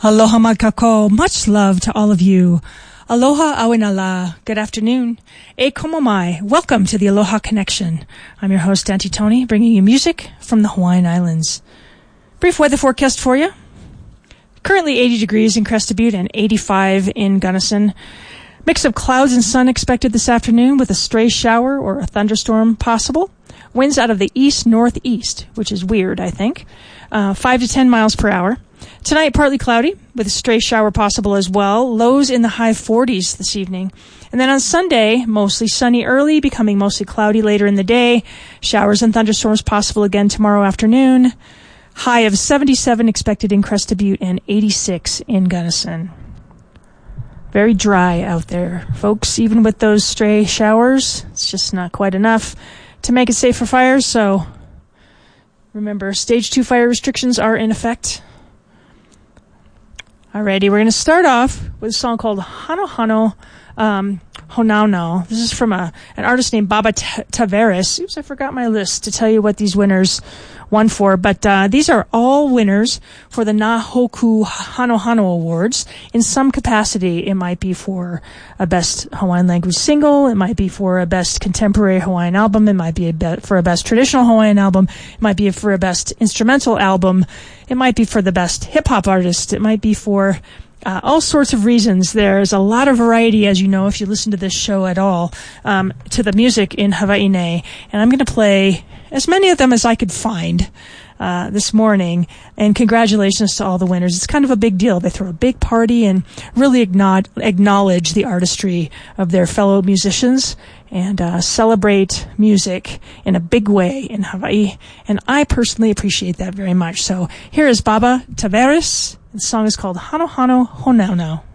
Aloha makako. Much love to all of you. Aloha awinala. Good afternoon. E komo mai. Welcome to the Aloha Connection. I'm your host, Auntie Tony, bringing you music from the Hawaiian Islands. Brief weather forecast for you. Currently 80 degrees in Crested Butte and 85 in Gunnison. Mix of clouds and sun expected this afternoon with a stray shower or a thunderstorm possible. Winds out of the east-northeast, which is weird, I think. 5 to 10 miles per hour. Tonight, partly cloudy, with a stray shower possible as well. Lows in the high 40s this evening. And then on Sunday, mostly sunny early, becoming mostly cloudy later in the day. Showers and thunderstorms possible again tomorrow afternoon. High of 77 expected in Crested Butte and 86 in Gunnison. Very dry out there, folks. Even with those stray showers, it's just not quite enough to make it safe for fires. So remember, stage 2 fire restrictions are in effect. Alrighty, we're going to start off with a song called Hano Hano Honaunau. This is from an artist named Baba Tavares. Oops, I forgot my list to tell you what these winners won for. But these are all winners for the Nahoku Hano Hano Awards. In some capacity, it might be for a Best Hawaiian Language Single. It might be for a Best Contemporary Hawaiian Album. It might be for a Best Traditional Hawaiian Album. It might be for a Best Instrumental Album. It might be for the Best Hip-Hop Artist. It might be for all sorts of reasons. There's a lot of variety, as you know, if you listen to this show at all, to the music in Hawaii Nei. And I'm going to play as many of them as I could find this morning. And congratulations to all the winners. It's kind of a big deal. They throw a big party and really acknowledge the artistry of their fellow musicians and celebrate music in a big way in Hawaii. And I personally appreciate that very much. So here is Baba Tavares. The song is called Hano Hano Honaunau.